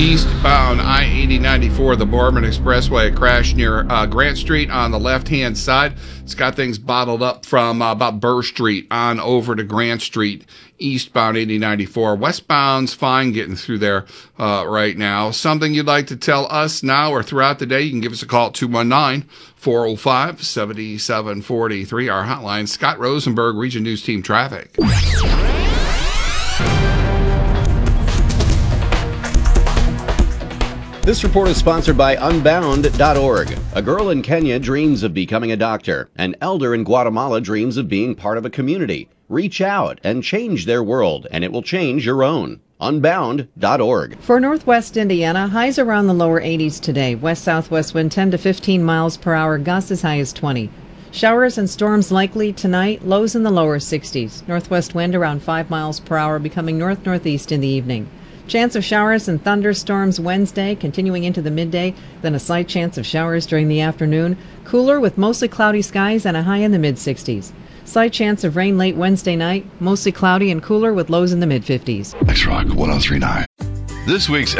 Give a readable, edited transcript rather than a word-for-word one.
Eastbound I-80-94, the Borman Expressway, a crash near Grant Street on the left-hand side. It's got things bottled up from about Burr Street on over to Grant Street, eastbound 80-94. Westbound's fine getting through there right now. Something you'd like to tell us now or throughout the day, you can give us a call at 219-405-7743. Our hotline, Scott Rosenberg, Region News Team Traffic. This report is sponsored by Unbound.org. A girl in Kenya dreams of becoming a doctor. An elder in Guatemala dreams of being part of a community. Reach out and change their world, and it will change your own. Unbound.org. For Northwest Indiana, highs around the lower 80s today. West-southwest wind 10 to 15 miles per hour, gusts as high as 20. Showers and storms likely tonight, lows in the lower 60s. Northwest wind around 5 miles per hour, becoming north-northeast in the evening. Chance of showers and thunderstorms Wednesday, continuing into the midday, then a slight chance of showers during the afternoon. Cooler with mostly cloudy skies and a high in the mid-60s. Slight chance of rain late Wednesday night, mostly cloudy and cooler with lows in the mid-50s. X-Rock 1039. This week's